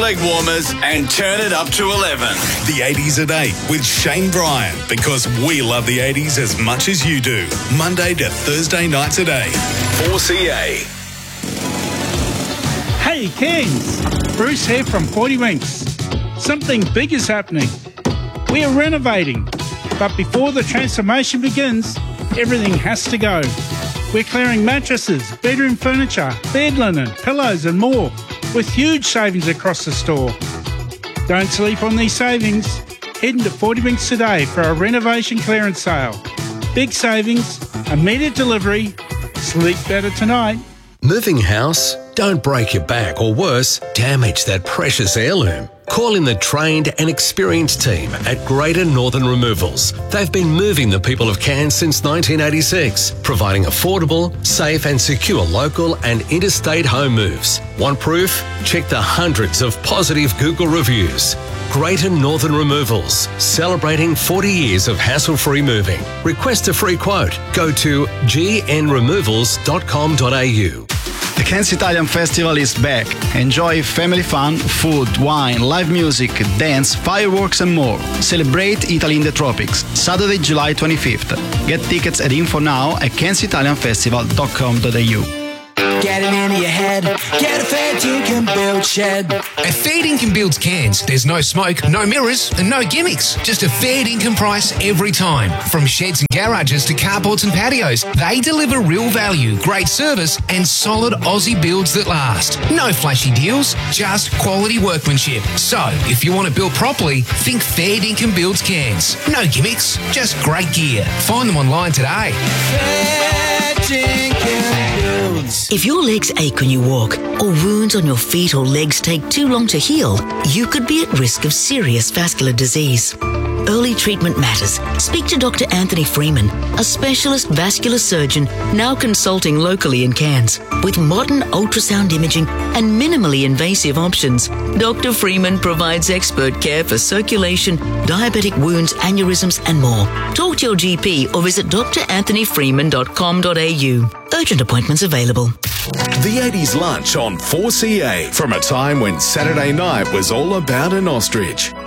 leg warmers and turn it up to 11. The 80s at 8 with Shane Bryan, because we love the 80s as much as you do. Monday to Thursday nights at 8. 4CA. Hey Kings, Bruce here from 40 Winks. Something big is happening. We are renovating, but before the transformation begins, everything has to go. We're clearing mattresses, bedroom furniture, bed linen, pillows and more, with huge savings across the store. Don't sleep on these savings. Head into 40 Winks today for a renovation clearance sale. Big savings, immediate delivery. Sleep better tonight. Moving house? Don't break your back or worse, damage that precious heirloom. Call in the trained and experienced team at Greater Northern Removals. They've been moving the people of Cairns since 1986, providing affordable, safe and secure local and interstate home moves. Want proof? Check the hundreds of positive Google reviews. Greater Northern Removals, celebrating 40 years of hassle-free moving. Request a free quote. Go to gnremovals.com.au. The Cairns Italian Festival is back. Enjoy family fun, food, wine, live music, dance, fireworks and more. Celebrate Italy in the tropics. Saturday, July 25th. Get tickets at info now at cairnsitalianfestival.com.au. Get it into your head. Get a Fair Dinkum build shed. At Fair Dinkum Builds Cairns, there's no smoke, no mirrors and no gimmicks. Just a fair dinkum price every time. From sheds and garages to carports and patios, they deliver real value, great service and solid Aussie builds that last. No flashy deals, just quality workmanship. So, if you want to build properly, think Fair Dinkum Builds Cairns. No gimmicks, just great gear. Find them online today. Fair Dinkum Builds. If your legs ache when you walk, or wounds on your feet or legs take too long to heal, you could be at risk of serious vascular disease. Early treatment matters. Speak to Dr. Anthony Freeman, a specialist vascular surgeon now consulting locally in Cairns. With modern ultrasound imaging and minimally invasive options, Dr. Freeman provides expert care for circulation, diabetic wounds, aneurysms and more. Talk to your GP or visit drAnthonyFreeman.com.au. Urgent appointments available. The 80s lunch on 4CA, from a time when Saturday night was all about an ostrich.